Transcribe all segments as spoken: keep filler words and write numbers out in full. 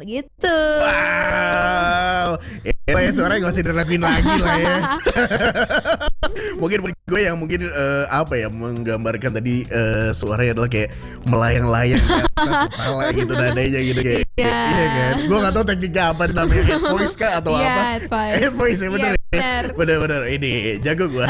Begitu. Wow. Ya, ya suaranya gak usah diraguin lagi lah ya. Mungkin gue yang mungkin uh, apa ya menggambarkan tadi uh, suaranya adalah kayak melayang-layang di atas kepala gitu nadanya gitu kayak. Yeah. Iya kan. Gue gak tahu tekniknya apa namanya, head voice kah atau yeah, apa? Head voice. Head voice ya bener. Yeah, bener. Bener-bener ini jago gue.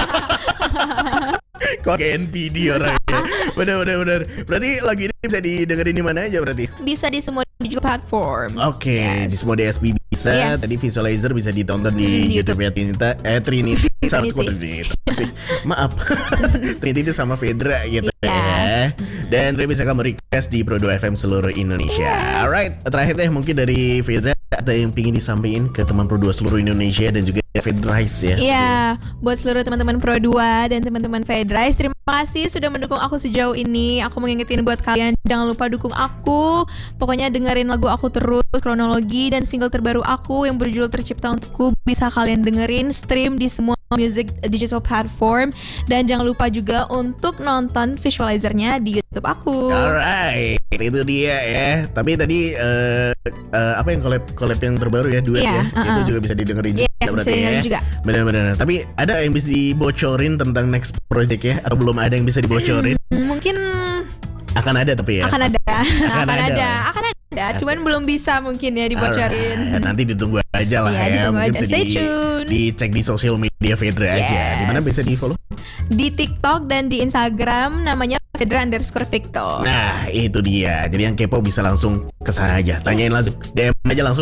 Kok kayak N P D orangnya. Bener-bener bener. Berarti lagu ini bisa didengerin di mana aja berarti? Bisa di semua digital platform. Oke, okay, yes. Di semua D S P bisa. Yes. Tadi Visualizer bisa ditonton di, di YouTube ya Trinita, eh Trinity. Trinity. Maaf. Trinity sama Fedra gitu yeah. ya. Dan bisa kamu request di Pro dua F M seluruh Indonesia. Yes. Alright, terakhir deh mungkin dari Fedra ada yang pingin disampaikan ke teman Pro dua seluruh Indonesia dan juga Fedrice ya. Iya, buat seluruh teman-teman Pro dua dan teman-teman Fedrice, terima kasih sudah mendukung aku sejauh ini. Aku mau ngingetin buat kalian, jangan lupa dukung aku. Pokoknya dengerin lagu aku terus, kronologi dan single terbaru aku yang berjudul Tercipta Untukku bisa kalian dengerin, stream di semua music digital platform. Dan jangan lupa juga untuk nonton visualizernya di YouTube aku. Alright, itu dia ya. Tapi tadi uh, uh, apa yang collab collab yang terbaru ya, duet yeah, ya, uh-uh. itu juga bisa didengerin juga. Yes, berarti bisa ya. juga. Benar-benar. Tapi ada yang bisa dibocorin tentang next project ya, atau belum ada yang bisa dibocorin? Hmm, mungkin akan ada tapi ya. Akan ada. Akan, akan ada. ada. Akan ada. Cuman belum bisa mungkin ya dibocorin. Alright, nanti ditunggu aja lah ya. ya. Mungkin aja. Stay tune. Dicek di sosial media Fedra yes. aja. Di mana bisa di follow? Di TikTok dan di Instagram namanya Fedra underscore Victor. Nah itu dia. Jadi yang kepo bisa langsung kesana aja. Tanyain yes. langsung, D M aja langsung.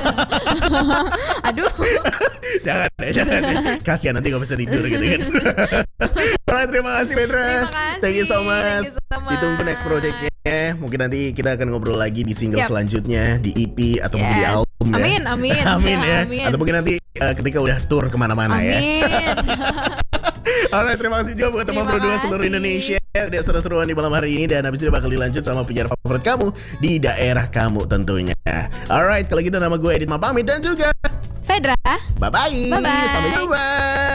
Aduh. Jangan deh, jangan deh. Kasian nanti gak bisa tidur gitu kan. Alright, terima kasih Fedra. Terima kasih. Thank you so much. So much. Ditunggu next projectnya. Mungkin nanti kita akan ngobrol lagi di single Siap. selanjutnya, di E P atau yes. mungkin di album ya. Amin, amin. Amin ya. Amin. Atau mungkin nanti uh, ketika udah tour kemana-mana amin. ya. Amin. Alright, terima kasih juga buat teman Pro dua seluruh Indonesia. Udah seru-seruan di malam hari ini. Dan habis itu bakal dilanjut sama penyiar favorit kamu di daerah kamu tentunya. Alright, kalau gitu nama gue Edit pamit dan juga Fedra. Bye-bye. Bye-bye. Sampai jumpa.